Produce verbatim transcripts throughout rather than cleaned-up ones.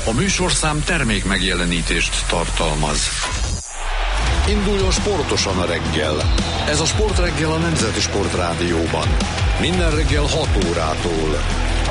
A műsorszám termék megjelenítést tartalmaz. Induljon sportosan a reggel. Ez a Sportreggel a Nemzeti Sportrádióban. Minden reggel hat órától.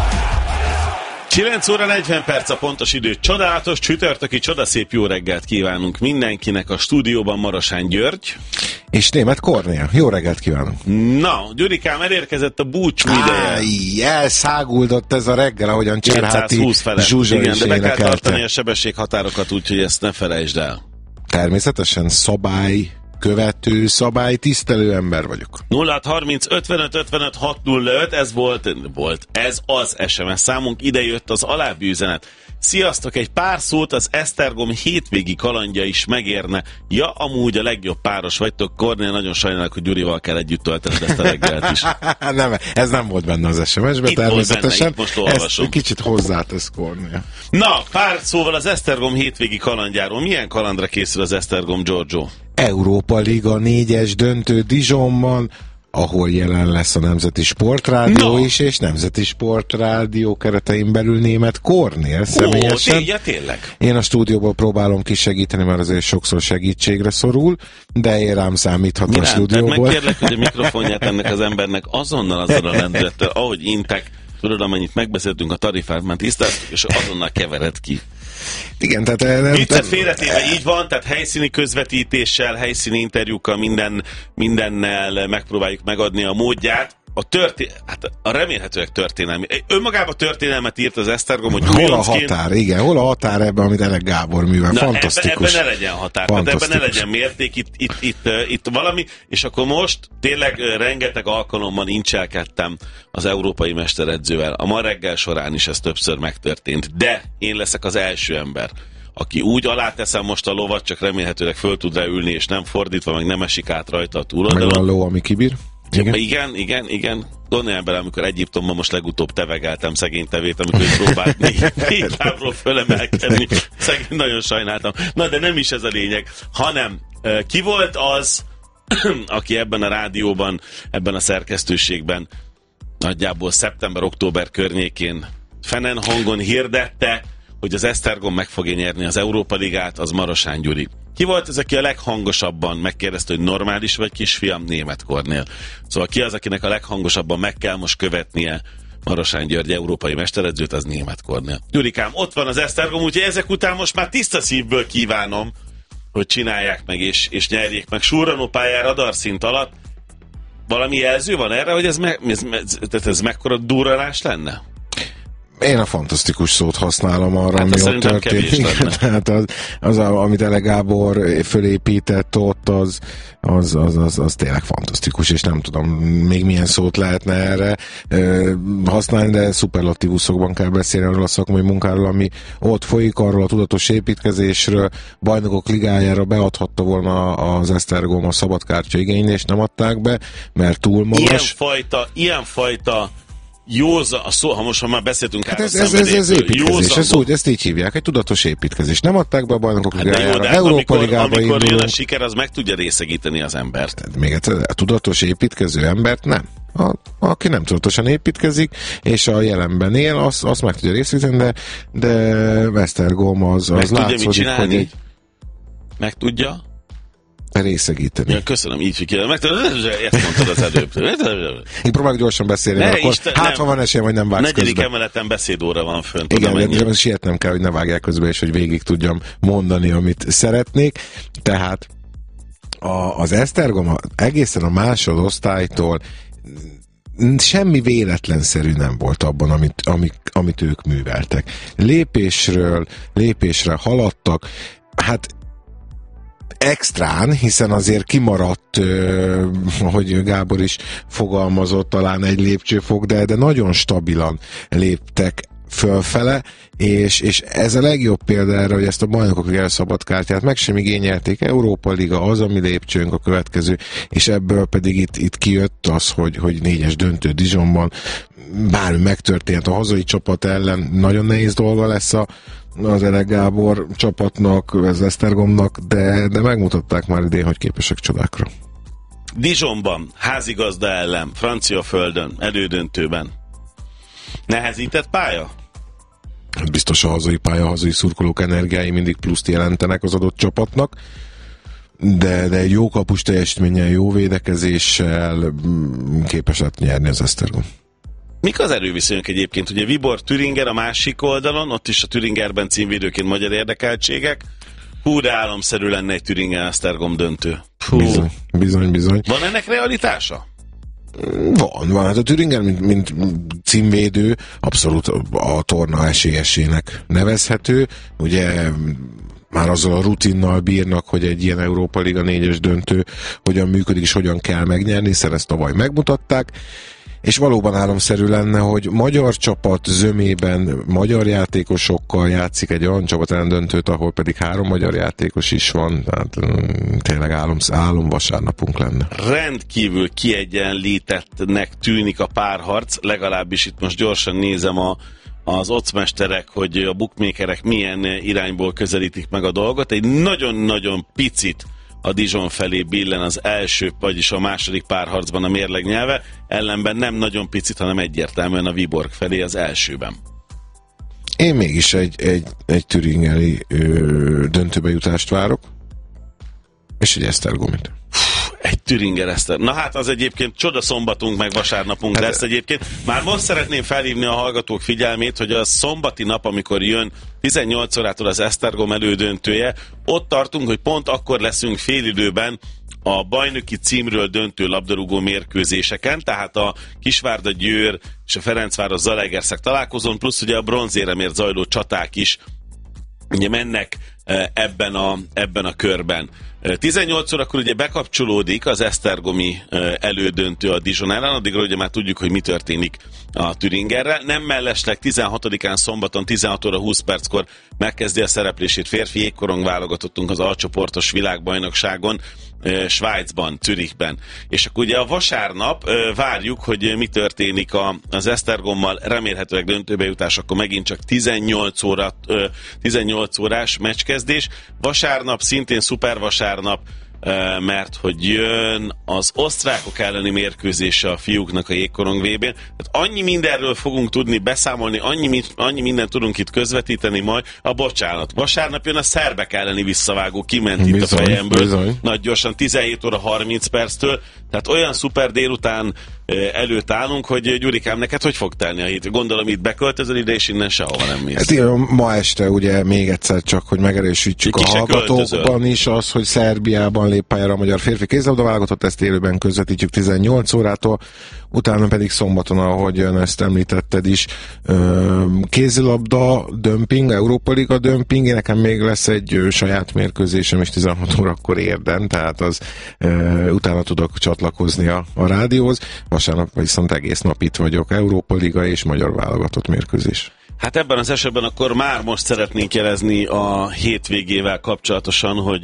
kilenc óra negyven perc a pontos idő. Csodálatos csütörtöki, csodaszép jó reggelt kívánunk mindenkinek. A stúdióban Marosán György. És Németh Kornél. Jó reggelt kívánunk. Na, Gyurikám, elérkezett a búcsú ideje. Áj, elszáguldott ez a reggel, ahogyan Cserháti Zsuzsa igen, is de be kell tartani énekelte. a sebességhatárokat, úgyhogy ezt ne felejtsd el. Természetesen szabály követő, szabály tisztelő ember vagyok. nulla hat harminc ötvenöt ötvenöt hat nulla öt, ez volt, volt, ez az es em es számunk, ide jött az alábbi üzenet. Sziasztok, egy pár szót az Esztergom hétvégi kalandja is megérne. Ja, amúgy a legjobb páros vagytok. Kornél, nagyon sajnálok, hogy Gyurival kell együtt töltened ezt a reggelt is. nem, ez nem volt benne az es em es-ben, Itt természetesen. Volt benne, itt most olvasom. Ezt kicsit hozzátesz Kornél. Na, pár szóval az Esztergom hétvégi kalandjáról. Milyen kalandra készül az Esztergom, Giorgio? Európa Liga négyes döntő Dijonban, ahol jelen lesz a Nemzeti Sportrádió no. is, és Nemzeti Sportrádió keretein belül Németh Kornél személyesen. Ó, tényleg, tényleg. Én a stúdióból próbálom kisegíteni, mert azért sokszor segítségre szorul, de én rám számíthat a stúdióból. Megkérlek, hogy a mikrofonját ennek az embernek azonnal azzal a lendülettel, ahogy intek, tudod, amennyit megbeszéltünk a tarifát, már tisztáztuk, és azonnal kevered ki. Igen, tehát... Viccet félretéve így van, tehát helyszíni közvetítéssel, helyszíni interjúkkal, minden, mindennel megpróbáljuk megadni a módját. A történet, hát a remélhetőleg történelmi. Önmagában történelmet írt az Esztergom, hogy hol a határ, igen, hol a határ ebben, amit Elek Gábor művel. Na, fantasztikus. Ebben ne legyen határ, tehát ebben ne legyen mérték, itt, itt, itt, itt valami, és akkor most tényleg rengeteg alkalommal incselkedtem az európai mesteredzővel. A ma reggel során is ez többször megtörtént, de én leszek az első ember, aki úgy aláteszem most a lovat, csak remélhetőleg föl tud rá ülni, és nem fordítva, meg nem esik át rajta a túloldalon. Meg van ló, ami kibír. Igen, igen, igen. igen. Gondoljál bele, amikor Egyiptomban most legutóbb tevegeltem szegény tevét, amikor ő próbált négy, négy lábról fölemelkedni. Szegény, nagyon sajnáltam. Na, de nem is ez a lényeg, hanem ki volt az, aki ebben a rádióban, ebben a szerkesztőségben nagyjából szeptember-október környékén fenen hangon hirdette, hogy az Esztergom meg fogja nyerni az Európa Ligát, az Marosán Gyuri. Ki volt az, aki a leghangosabban megkérdezte, hogy normális vagy kisfiam? Németh Kornél. Szóval ki az, akinek a leghangosabban meg kell most követnie Marosán György európai mesteredzőt, az Németh Kornél. Gyurikám, ott van az Esztergom, úgyhogy ezek után most már tiszta szívből kívánom, hogy csinálják meg és, és nyerjék meg. Súranópályán radarszint alatt. Valami jelző van erre, hogy ez, me, ez, ez, ez mekkora durranás lenne? Én a fantasztikus szót használom arra, hát ami ott történik. Tehát az, az, amit Elek Gábor fölépített ott, az, az, az, az, az tényleg fantasztikus, és nem tudom, még milyen szót lehetne erre ö, használni, de szuperlatívuszokban kell beszélni arról a szakmai munkáról, ami ott folyik, arról a tudatos építkezésről. Bajnokok ligájára beadhatta volna az Esztergom a szabadkártya igénylést, nem adták be, mert túl magas. Ilyenfajta, ilyenfajta józa, a szó, ha most ha már beszéltünk hát ez, ez, ez, ez építkezés, ez úgy, ezt így hívják, egy tudatos építkezés. Nem adták be a bajnokok hát ligájára, Európa Ligába amikor indulunk. Amikor jön a siker, az meg tudja részegíteni az embert. Hát még egyszer, a tudatos építkező embert nem. A, aki nem tudatosan építkezik, és a jelenben él, azt az meg tudja részegíteni, de, de Esztergom az, az látszódik, hogy egy... Meg tudja? Részegíteni. Ja, köszönöm, így figyelem. Meg ezt mondtad az előbb. Én próbálok gyorsan beszélni, ne, akkor Isten, hát, ha van esélyem, hogy nem vágsz közben. Negyedik emeleten beszédóra van fönt. Igen, de sietnem kell, hogy ne vágják közben, és hogy végig tudjam mondani, amit szeretnék. Tehát a, az Esztergom egészen a másodosztálytól semmi véletlenszerű nem volt abban, amit, amit, amit ők műveltek. Lépésről lépésre haladtak, hát extrán, hiszen azért kimaradt, uh, ahogy Gábor is fogalmazott, talán egy lépcsőfok, de, de nagyon stabilan léptek fölfele, és, és ez a legjobb példa erre, hogy ezt a bajnokok ligája szabadkártyát meg sem igényelték. Európa Liga az, ami lépcsőnk a következő, és ebből pedig itt, itt kijött az, hogy, hogy négyes döntő Dijonban bármi megtörtént a hazai csapat ellen, nagyon nehéz dolga lesz a az Elek Gábor csapatnak, az Esztergomnak, de, de megmutatták már idén, hogy képesek csodákra. Dijonban, házigazda ellen, francia földön, elődöntőben. Nehezített pálya? hát biztos a hazai pálya, a hazai szurkolók energiái mindig pluszt jelentenek az adott csapatnak, de, de egy jó kapus teljesítménnyel, jó védekezéssel képes lett nyerni az Esztergom. Mik az erőviszonyok egyébként? Ugye Vibor Thüringer a másik oldalon, ott is a Thüringerben címvédőként magyar érdekeltségek. Hú, de álomszerű lenne egy Thüringen-Esztergom döntő. Hú. Bizony, bizony, bizony. Van ennek realitása? Van, van. Hát a Thüringer, mint, mint címvédő, abszolút a torna esélyesének nevezhető. Ugye már azzal a rutinnal bírnak, hogy egy ilyen Európa Liga négyes döntő hogyan működik és hogyan kell megnyerni, hiszen ezt tavaly megmutatták. És valóban álomszerű lenne, hogy magyar csapat zömében magyar játékosokkal játszik egy olyan csapat elődöntőt, ahol pedig három magyar játékos is van, tehát mm, tényleg álom, álom vasárnapunk lenne. Rendkívül kiegyenlítettnek tűnik a párharc, legalábbis itt most gyorsan nézem a az ocmesterek, hogy a bookmakerek milyen irányból közelítik meg a dolgot. Egy nagyon-nagyon picit a Dijon felé billen az első, vagyis a második párharcban a mérleg nyelve, ellenben nem nagyon picit, hanem egyértelműen a Viborg felé az elsőben. Én mégis egy, egy, egy thüringeni döntőbe jutást várok, és egy Esztergomit. Egy Thüringer Eszter. Na hát az egyébként csoda szombatunk meg vasárnapunk hát lesz egyébként. Már most szeretném felhívni a hallgatók figyelmét, hogy a szombati nap, amikor jön tizennyolc órától az Esztergom elődöntője, ott tartunk, hogy pont akkor leszünk félidőben a bajnoki címről döntő labdarúgó mérkőzéseken, tehát a Kisvárda Győr és a Ferencváros Zalaegerszeg találkozón, plusz ugye a bronzéremért zajló csaták is ugye mennek ebben a, ebben a körben. tizennyolc órakor ugye bekapcsolódik az esztergomi elődöntő a Dijon ellen, addigra ugye már tudjuk, hogy mi történik a Thüringerrel. Nem mellesleg tizenhatodikán szombaton tizenhat óra húsz perckor megkezdi a szereplését férfi jégkorong válogatottunk az alcsoportos világbajnokságon Svájcban, Zürichben. És akkor ugye a vasárnap várjuk, hogy mi történik a, az Esztergommal, remélhetőleg döntőbe jutás, akkor megint csak tizennyolc óra, tizennyolc órás meccskezdés. Vasárnap szintén szuper vasárnap, mert hogy jön az osztrákok elleni mérkőzése a fiúknak a jégkorong vé bén. Tehát annyi mindenről fogunk tudni beszámolni, annyi, annyi mindent tudunk itt közvetíteni majd. A bocsánat, vasárnap jön a szerbek elleni visszavágó, kiment bizony, itt a fejemből. Bizony. Nagy gyorsan, tizenhét óra harminc perctől. Tehát olyan szuper délután előtt állunk, hogy Gyurikám, neked hogy fog telni a hét? Gondolom itt beköltözöl ide, és innen sehova nem mész. Hát én, ma este ugye még egyszer csak, hogy megerősítsük a hallgatókban is az, hogy Szerbiában lép pályára a magyar férfi kézilabda válogatott, ezt élőben közvetítjük tizennyolc órától, utána pedig szombaton, ahogy ezt említetted is, kézilabda dömping, Európa Liga dömping, nekem még lesz egy saját mérkőzésem, és tizenhat órakor érden, tehát az utána tudok csatlakozni a, a rádióhoz. Vasárnap viszont egész nap itt vagyok, Európa Liga és magyar válogatott mérkőzés. Hát ebben az esetben akkor már most szeretnénk jelezni a hétvégével kapcsolatosan, hogy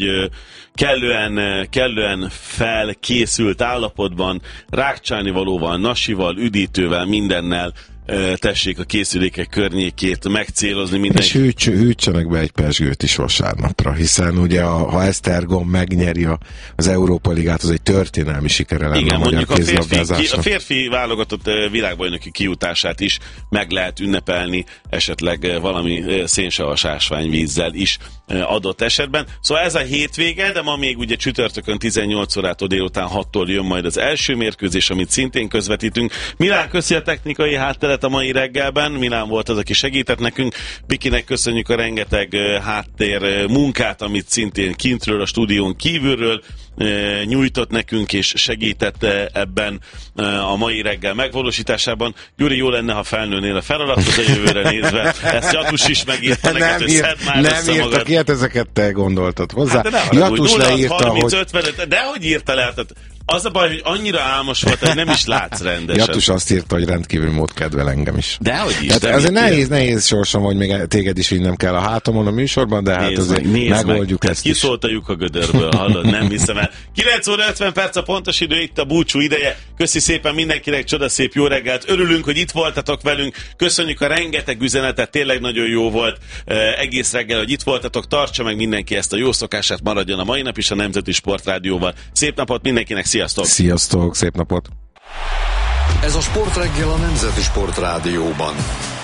kellően, kellően felkészült állapotban, rákcsálni valóval, nasival, üdítővel, mindennel tessék a készülékek környékét megcélozni mindenki. És hűts, hűtsenek be egy pezsgőt is vasárnapra, hiszen ugye a, ha Esztergom megnyeri a, az Európa Ligát, az egy történelmi sikere lenne. Igen, a magyar mondjuk a férfi, kézilabdázásnak. A férfi válogatott világbajnoki kijutását is meg lehet ünnepelni, esetleg valami szénsavas ásványvízzel is adott esetben. Szóval ez a hétvége, de ma még ugye csütörtökön tizennyolc órától délután hattól jön majd az első mérkőzés, amit szintén közvetítünk. Milán, köszi a technikai hátteret a mai reggelben. Milán volt az, aki segített nekünk. Bikinek köszönjük a rengeteg háttér munkát, amit szintén kintről, a stúdión kívülről nyújtott nekünk, és segített ebben a mai reggel megvalósításában. Gyuri, jó lenne, ha felnőnél a feladathoz a jövőre nézve. Ezt Jatus is megírta neked, hogy szedd már nem össze írtak magad. Ilyet, ezeket te gondoltad hozzá. Hát de Jatus leírta, harminc, hogy... ötven, de hogy írta le? Tehát az a baj, hogy annyira álmos volt, hogy nem is látsz rendesen. Jatus azt írta, hogy rendkívül mód kedvel engem is. Dehogy is. Hát de azért nehéz, nehéz sorsom, hogy még téged is vinnem kell a hátamon a műsorban, de hát nézd azért meg, megoldjuk meg. ezt is. Kiszólt a lyuk a gödörből, hallod, nem hiszem el. kilenc óra ötven perc a pontos idő, itt a búcsú ideje. Köszi szépen mindenkinek, csodaszép jó reggelt. Örülünk, hogy itt voltatok velünk. Köszönjük a rengeteg üzenetet, tényleg nagyon jó volt uh, egész reggel, hogy itt voltatok. Tartsa meg mindenki ezt a jó szokását, maradjon a mai nap is a Nemzeti Sportrádióval. Szép napot mindenkinek, sziasztok! Sziasztok, szép napot! Ez a Sportreggel a Nemzeti Sportrádióban.